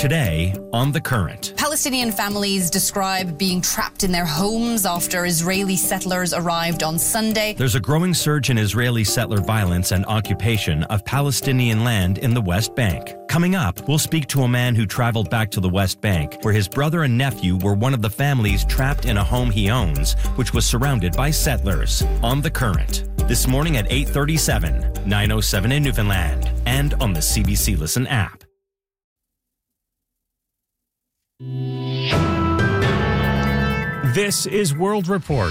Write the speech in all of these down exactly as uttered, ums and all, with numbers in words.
Today on The Current. Palestinian families describe being trapped in their homes after Israeli settlers arrived on Sunday. There's a growing surge in Israeli settler violence and occupation of Palestinian land in the West Bank. Coming up, we'll speak to a man who traveled back to the West Bank, where his brother and nephew were one of the families trapped in a home he owns, which was surrounded by settlers. On The Current. This morning at eight thirty-seven, nine oh seven in Newfoundland, and on the C B C Listen app. This is World Report.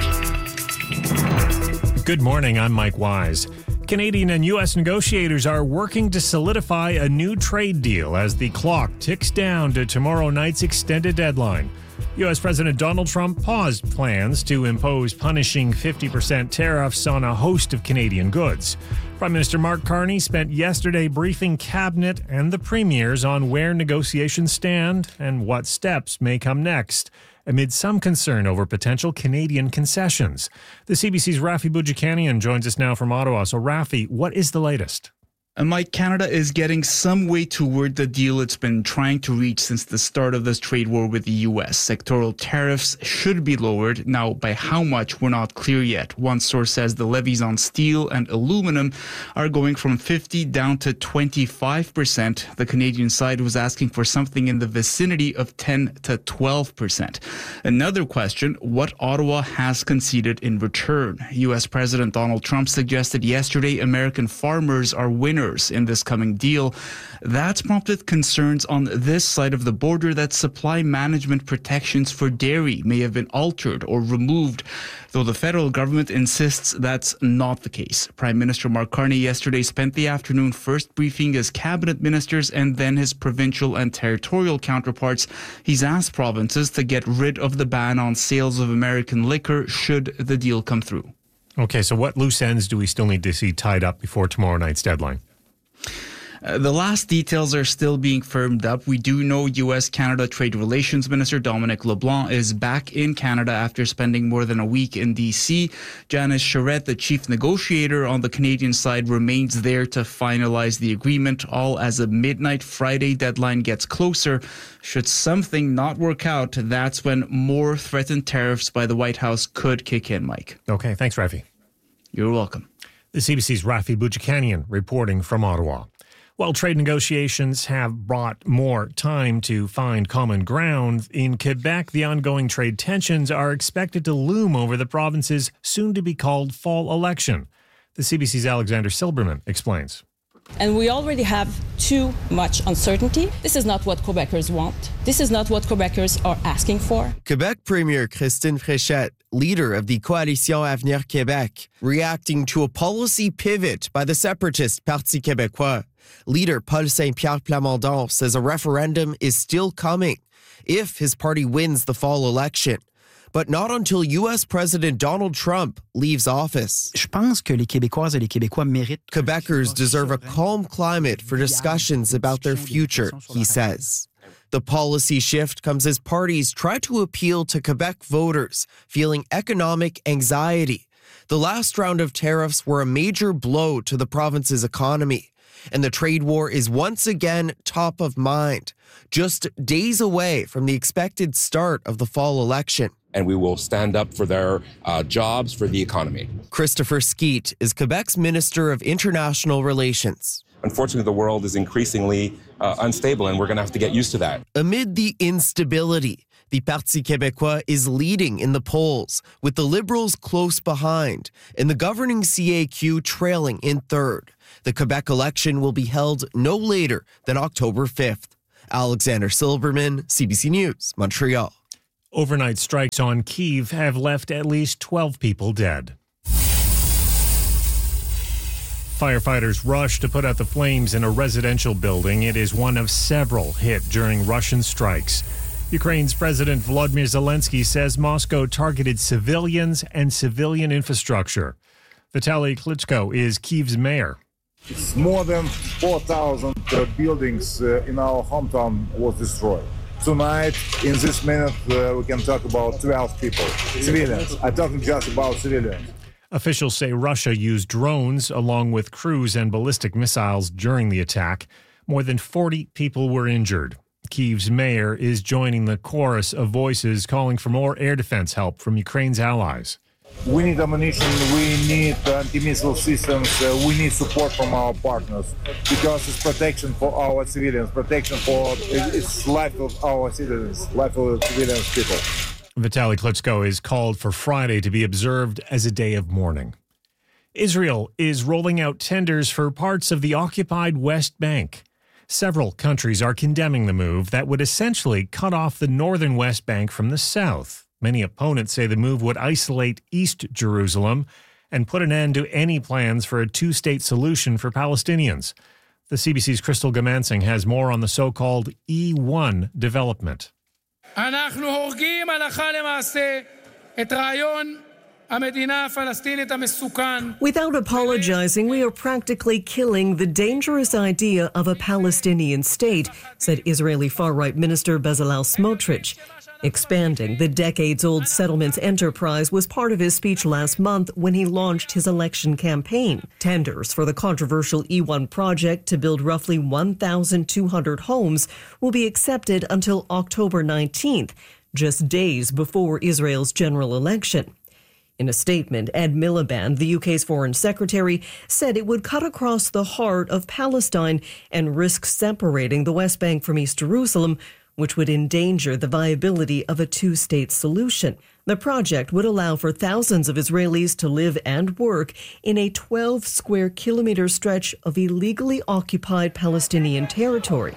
Good morning, I'm Mike Wise. Canadian and U S negotiators are working to solidify a new trade deal as the clock ticks down to tomorrow night's extended deadline. U S President Donald Trump paused plans to impose punishing fifty percent tariffs on a host of Canadian goods. Prime Minister Mark Carney spent yesterday briefing Cabinet and the premiers on where negotiations stand and what steps may come next, amid some concern over potential Canadian concessions. The C B C's Rafi Boudjikanian joins us now from Ottawa. So, Rafi, what is the latest? And Mike, Canada is getting some way toward the deal it's been trying to reach since the start of this trade war with the U S. Sectoral tariffs should be lowered. Now, by how much, we're not clear yet. One source says the levies on steel and aluminum are going from fifty down to twenty-five percent. The Canadian side was asking for something in the vicinity of ten to twelve percent. Another question, what Ottawa has conceded in return. U S President Donald Trump suggested yesterday American farmers are winners in this coming deal. That's prompted concerns on this side of the border that supply management protections for dairy may have been altered or removed, though the federal government insists that's not the case. Prime Minister Mark Carney yesterday spent the afternoon first briefing his cabinet ministers and then his provincial and territorial counterparts. He's asked provinces to get rid of the ban on sales of American liquor should the deal come through. Okay, so what loose ends do we still need to see tied up before tomorrow night's deadline? Uh, the last details are still being firmed up. We do know U S-Canada Trade Relations Minister Dominic LeBlanc is back in Canada after spending more than a week in D C. Janice Charette, the chief negotiator on the Canadian side, remains there to finalize the agreement, all as a midnight Friday deadline gets closer. Should something not work out, that's when more threatened tariffs by the White House could kick in, Mike. Okay, thanks, Rafi. You're welcome. The C B C's Rafi Boudjikanian reporting from Ottawa. While trade negotiations have brought more time to find common ground, in Quebec, the ongoing trade tensions are expected to loom over the province's soon-to-be-called fall election. The C B C's Alexander Silberman explains. And we already have too much uncertainty. This is not what Quebecers want. This is not what Quebecers are asking for. Quebec Premier Christine Fréchette, leader of the Coalition Avenir Québec, reacting to a policy pivot by the separatist Parti Québécois. Leader Paul Saint-Pierre Plamondon says a referendum is still coming if his party wins the fall election, but not until U S President Donald Trump leaves office. Je pense que les Québécoises et les Québécois méritent. Quebecers deserve a calm climate for discussions about their future, he says. The policy shift comes as parties try to appeal to Quebec voters feeling economic anxiety. The last round of tariffs were a major blow to the province's economy, and the trade war is once again top of mind, just days away from the expected start of the fall election. And we will stand up for their uh, jobs, for the economy. Christopher Skeet is Quebec's Minister of International Relations. Unfortunately, the world is increasingly uh, unstable, and we're going to have to get used to that. Amid the instability, the Parti Québécois is leading in the polls, with the Liberals close behind, and the governing C A Q trailing in third. The Quebec election will be held no later than October fifth. Alexander Silberman, C B C News, Montreal. Overnight strikes on Kyiv have left at least twelve people dead. Firefighters rushed to put out the flames in a residential building. It is one of several hit during Russian strikes. Ukraine's President Volodymyr Zelensky says Moscow targeted civilians and civilian infrastructure. Vitaly Klitschko is Kyiv's mayor. It's more than four thousand uh, buildings uh, in our hometown was destroyed. Tonight, in this minute, uh, we can talk about twelve people, civilians. I'm talking just about civilians. Officials say Russia used drones along with cruise and ballistic missiles during the attack. More than forty people were injured. Kyiv's mayor is joining the chorus of voices calling for more air defense help from Ukraine's allies. We need ammunition, we need anti-missile systems, uh, we need support from our partners because it's protection for our civilians, protection for it's life of our citizens, life of civilians people. Vitaly Klitschko is called for Friday to be observed as a day of mourning. Israel is rolling out tenders for parts of the occupied West Bank. Several countries are condemning the move that would essentially cut off the northern West Bank from the south. Many opponents say the move would isolate East Jerusalem and put an end to any plans for a two-state solution for Palestinians. The C B C's Crystal Gamansing has more on the so-called E one development. אנחנו הורגים הלכה למעשה את רעיון המדינה הפלסטינית המסוכן. Without apologizing, we are practically killing the dangerous idea of a Palestinian state, said Israeli far-right minister Bezalel Smotrich. Expanding the decades-old settlements enterprise was part of his speech last month when he launched his election campaign. Tenders for the controversial E one project to build roughly one thousand two hundred homes will be accepted until October nineteenth, just days before Israel's general election. In a statement, Ed Miliband, the U K's foreign secretary, said it would cut across the heart of Palestine and risk separating the West Bank from East Jerusalem, which would endanger the viability of a two-state solution. The project would allow for thousands of Israelis to live and work in a twelve square kilometer stretch of illegally occupied Palestinian territory.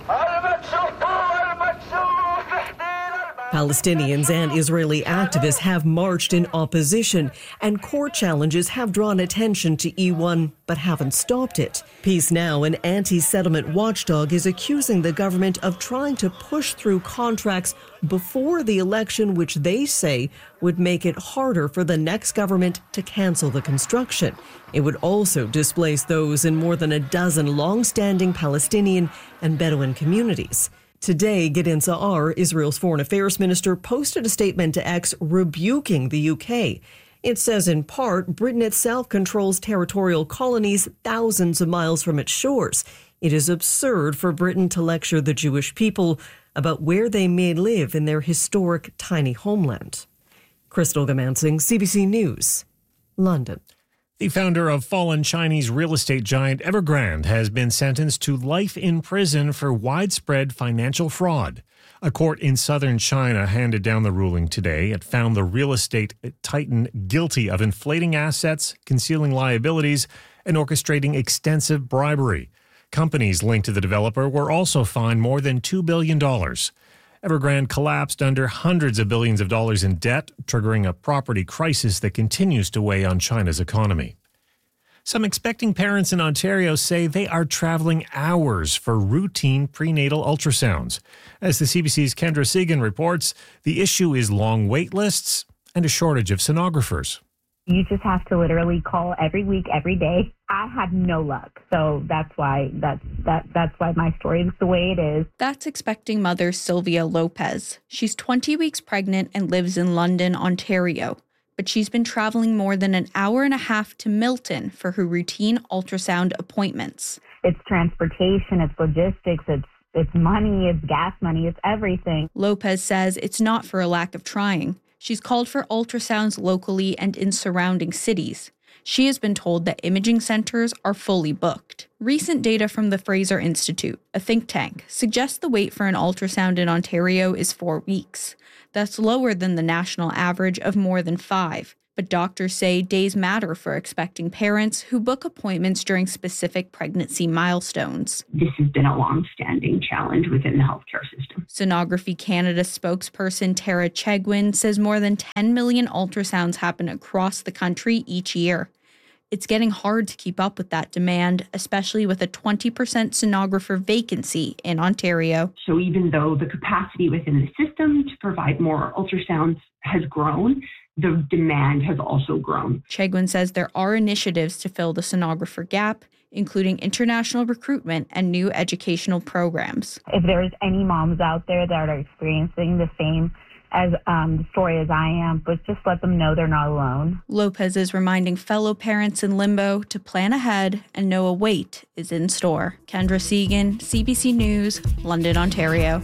Palestinians and Israeli activists have marched in opposition, and court challenges have drawn attention to E one, but haven't stopped it. Peace Now, an anti-settlement watchdog, is accusing the government of trying to push through contracts before the election, which they say would make it harder for the next government to cancel the construction. It would also displace those in more than a dozen long-standing Palestinian and Bedouin communities. Today, Gideon Sa'ar, Israel's foreign affairs minister, posted a statement to X rebuking the U K. It says, in part, Britain itself controls territorial colonies thousands of miles from its shores. It is absurd for Britain to lecture the Jewish people about where they may live in their historic tiny homeland. Crystal Gamansing, C B C News, London. The founder of fallen Chinese real estate giant Evergrande has been sentenced to life in prison for widespread financial fraud. A court in southern China handed down the ruling today. It found the real estate titan guilty of inflating assets, concealing liabilities, and orchestrating extensive bribery. Companies linked to the developer were also fined more than two billion dollars. Evergrande collapsed under hundreds of billions of dollars in debt, triggering a property crisis that continues to weigh on China's economy. Some expecting parents in Ontario say they are traveling hours for routine prenatal ultrasounds. As the C B C's Kendra Segan reports, the issue is long wait lists and a shortage of sonographers. You just have to literally call every week, every day. I had no luck. So that's why that's that that's why my story is the way it is. That's expecting mother Sylvia Lopez. She's twenty weeks pregnant and lives in London, Ontario. But she's been traveling more than an hour and a half to Milton for her routine ultrasound appointments. It's transportation, it's logistics, it's it's money, it's gas money, it's everything. Lopez says it's not for a lack of trying. She's called for ultrasounds locally and in surrounding cities. She has been told that imaging centers are fully booked. Recent data from the Fraser Institute, a think tank, suggests the wait for an ultrasound in Ontario is four weeks. That's lower than the national average of more than five. But doctors say days matter for expecting parents who book appointments during specific pregnancy milestones. This has been a long-standing challenge within the healthcare system. Sonography Canada spokesperson Tara Chegwin says more than ten million ultrasounds happen across the country each year. It's getting hard to keep up with that demand, especially with a twenty percent sonographer vacancy in Ontario. So even though the capacity within the system to provide more ultrasounds has grown, the demand has also grown. Chegwin says there are initiatives to fill the sonographer gap, including international recruitment and new educational programs. If there's any moms out there that are experiencing the same as um, story as I am, but just let them know they're not alone. Lopez is reminding fellow parents in limbo to plan ahead and know a wait is in store. Kendra Segan, C B C News, London, Ontario.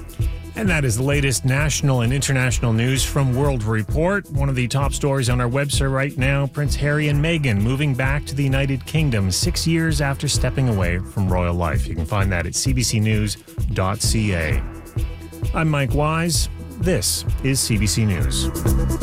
And that is the latest national and international news from World Report. One of the top stories on our website right now, Prince Harry and Meghan moving back to the United Kingdom six years after stepping away from royal life. You can find that at c b c news dot c a. I'm Mike Wise. This is C B C News.